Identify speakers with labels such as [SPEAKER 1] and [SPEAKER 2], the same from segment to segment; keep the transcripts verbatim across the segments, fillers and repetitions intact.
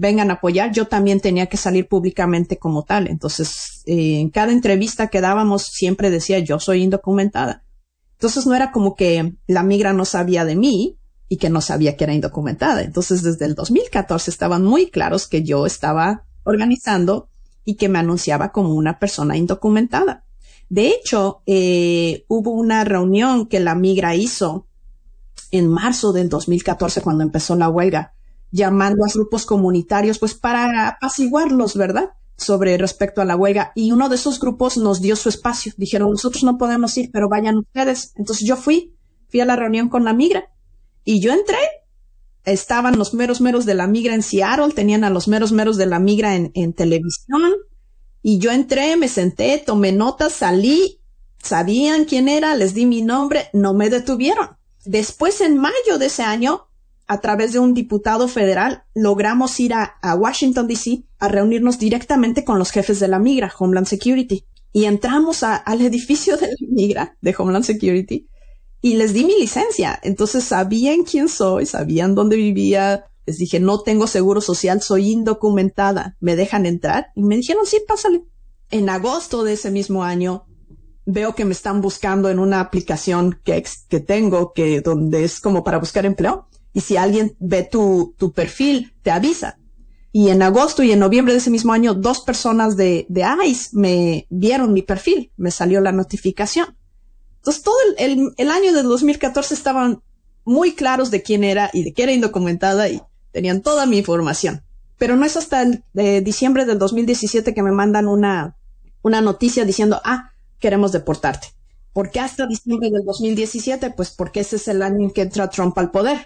[SPEAKER 1] vengan a apoyar, yo también tenía que salir públicamente como tal. Entonces, eh, en cada entrevista que dábamos siempre decía yo soy indocumentada. Entonces no era como que la migra no sabía de mí y que no sabía que era indocumentada. Entonces desde el dos mil catorce estaban muy claros que yo estaba organizando y que me anunciaba como una persona indocumentada. De hecho, eh, hubo una reunión que la migra hizo en marzo del dos mil catorce cuando empezó la huelga, llamando a grupos comunitarios pues para apaciguarlos, ¿verdad?, sobre respecto a la huelga. Y uno de esos grupos nos dio su espacio. Dijeron, nosotros no podemos ir, pero vayan ustedes. Entonces yo fui, fui a la reunión con la migra y yo entré. Estaban los meros meros de la migra en Seattle, tenían a los meros meros de la migra en, en televisión. Y yo entré, me senté, tomé notas, salí, sabían quién era, les di mi nombre, no me detuvieron. Después, en mayo de ese año, a través de un diputado federal, logramos ir a, a Washington, D C a reunirnos directamente con los jefes de la migra, Homeland Security. Y entramos a, al edificio de la migra, de Homeland Security, y les di mi licencia. Entonces sabían quién soy, sabían dónde vivía. Les dije, no tengo seguro social, soy indocumentada. ¿Me dejan entrar? Y me dijeron, sí, pásale. En agosto de ese mismo año, veo que me están buscando en una aplicación que, que tengo, que donde es como para buscar empleo. Y si alguien ve tu, tu perfil, te avisa. Y en agosto y en noviembre de ese mismo año, dos personas de, de ICE me vieron mi perfil. Me salió la notificación. Entonces, todo el, el, el año del dos mil catorce estaban muy claros de quién era y de que era indocumentada y tenían toda mi información. Pero no es hasta el de diciembre del dos mil diecisiete que me mandan una, una noticia diciendo, ah, queremos deportarte. ¿Por qué hasta diciembre del dos mil diecisiete? Pues porque ese es el año en que entra Trump al poder.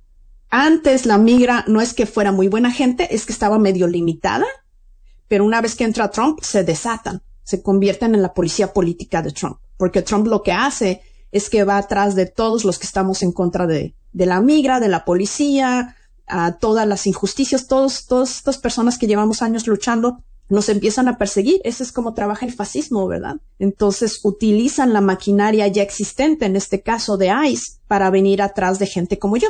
[SPEAKER 1] Antes la migra no es que fuera muy buena gente, es que estaba medio limitada, pero una vez que entra Trump se desatan, se convierten en la policía política de Trump, porque Trump lo que hace es que va atrás de todos los que estamos en contra de, de la migra, de la policía, a todas las injusticias, todos, todas estas personas que llevamos años luchando, nos empiezan a perseguir. Ese es como trabaja el fascismo, ¿verdad? Entonces utilizan la maquinaria ya existente, en este caso de ICE, para venir atrás de gente como yo.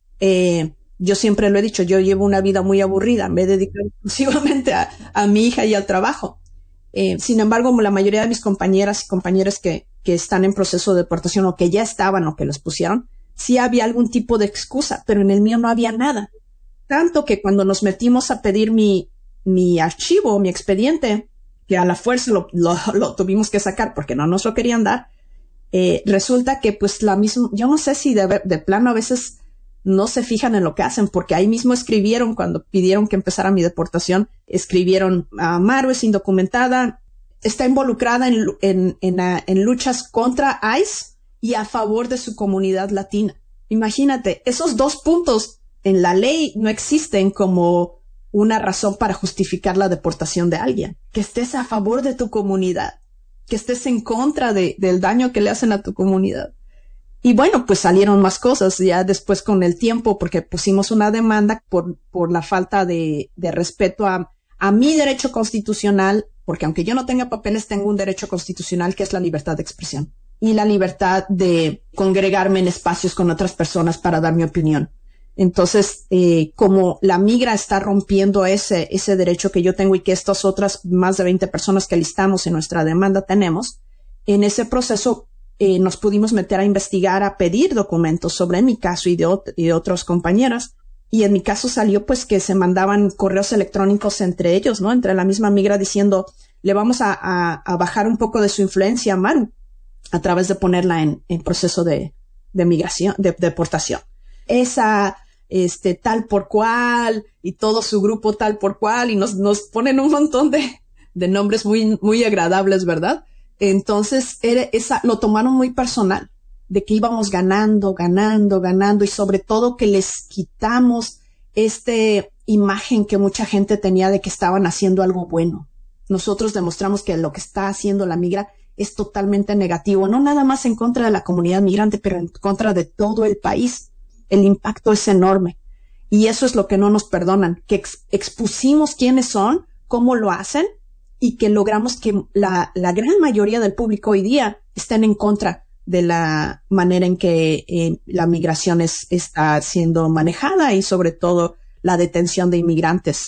[SPEAKER 1] Eh, yo siempre lo he dicho, yo llevo una vida muy aburrida, me dedico exclusivamente a, a mi hija y al trabajo. Eh, sin embargo, la mayoría de mis compañeras y compañeros que, que están en proceso de deportación o que ya estaban o que los pusieron, sí había algún tipo de excusa, pero en el mío no había nada. Tanto que cuando nos metimos a pedir mi, mi archivo, mi expediente, que a la fuerza lo, lo, lo tuvimos que sacar porque no nos lo querían dar, eh, resulta que pues la misma, yo no sé si de, de plano a veces no se fijan en lo que hacen, porque ahí mismo escribieron, cuando pidieron que empezara mi deportación, escribieron, uh, Maru es indocumentada, está involucrada en, en, en, uh, en luchas contra ICE y a favor de su comunidad latina. Imagínate, esos dos puntos en la ley no existen como una razón para justificar la deportación de alguien. Que estés a favor de tu comunidad, que estés en contra de, del daño que le hacen a tu comunidad. Y bueno, pues salieron más cosas ya después con el tiempo, porque pusimos una demanda por, por la falta de, de respeto a, a mi derecho constitucional, porque aunque yo no tenga papeles, tengo un derecho constitucional que es la libertad de expresión y la libertad de congregarme en espacios con otras personas para dar mi opinión. Entonces, eh, como la migra está rompiendo ese, ese derecho que yo tengo y que estas otras más de veinte personas que listamos en nuestra demanda tenemos, en ese proceso Eh, nos pudimos meter a investigar, a pedir documentos sobre mi caso y de, ot- y de otros compañeras. Y en mi caso salió pues que se mandaban correos electrónicos entre ellos, ¿no? Entre la misma migra diciendo, le vamos a, a, a bajar un poco de su influencia a Maru a través de ponerla en, en proceso de, de migración, de, de deportación. Esa, este, tal por cual, y todo su grupo tal por cual, y nos, nos ponen un montón de, de nombres muy, muy agradables, ¿verdad? Entonces, era esa, lo tomaron muy personal, de que íbamos ganando, ganando, ganando, y sobre todo que les quitamos esta imagen que mucha gente tenía de que estaban haciendo algo bueno. Nosotros demostramos que lo que está haciendo la migra es totalmente negativo, no nada más en contra de la comunidad migrante, pero en contra de todo el país. El impacto es enorme. Y eso es lo que no nos perdonan, que ex- expusimos quiénes son, cómo lo hacen, y que logramos que la, la gran mayoría del público hoy día estén en contra de la manera en que eh, la migración es, está siendo manejada y sobre todo la detención de inmigrantes.